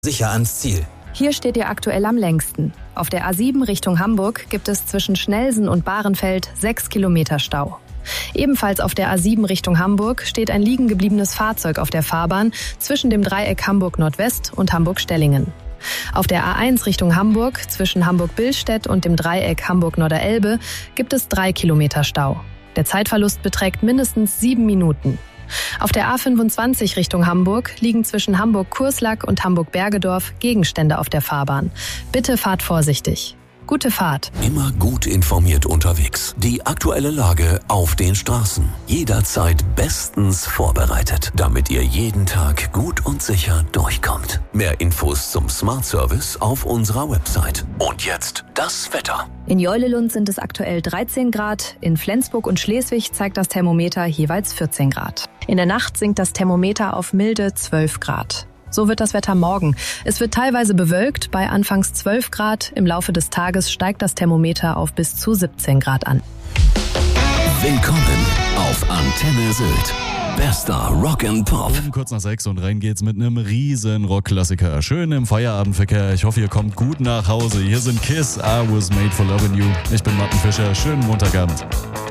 sicher ans Ziel. Hier steht ihr aktuell am längsten. Auf der A7 Richtung Hamburg gibt es zwischen Schnelsen und Bahrenfeld 6 Kilometer Stau. Ebenfalls auf der A7 Richtung Hamburg steht ein liegen gebliebenes Fahrzeug auf der Fahrbahn zwischen dem Dreieck Hamburg-Nordwest und Hamburg-Stellingen. Auf der A1 Richtung Hamburg zwischen Hamburg-Billstedt und dem Dreieck Hamburg-Norderelbe gibt es 3 Kilometer Stau. Der Zeitverlust beträgt mindestens 7 Minuten. Auf der A25 Richtung Hamburg liegen zwischen Hamburg-Kurslack und Hamburg-Bergedorf Gegenstände auf der Fahrbahn. Bitte fahrt vorsichtig. Gute Fahrt. Immer gut informiert unterwegs. Die aktuelle Lage auf den Straßen. Jederzeit bestens vorbereitet, damit ihr jeden Tag gut und sicher durchkommt. Mehr Infos zum Smart Service auf unserer Website. Und jetzt das Wetter. In Joilelund sind es aktuell 13 Grad, in Flensburg und Schleswig zeigt das Thermometer jeweils 14 Grad. In der Nacht sinkt das Thermometer auf milde 12 Grad. So wird das Wetter morgen. Es wird teilweise bewölkt, bei anfangs 12 Grad. Im Laufe des Tages steigt das Thermometer auf bis zu 17 Grad an. Willkommen auf Antenne Sylt. Bester Rock and Pop. Kurz nach 6 und rein geht's mit einem riesen Rockklassiker. Schön im Feierabendverkehr. Ich hoffe, ihr kommt gut nach Hause. Hier sind Kiss, I Was Made for Loving You. Ich bin Martin Fischer. Schönen Montagabend.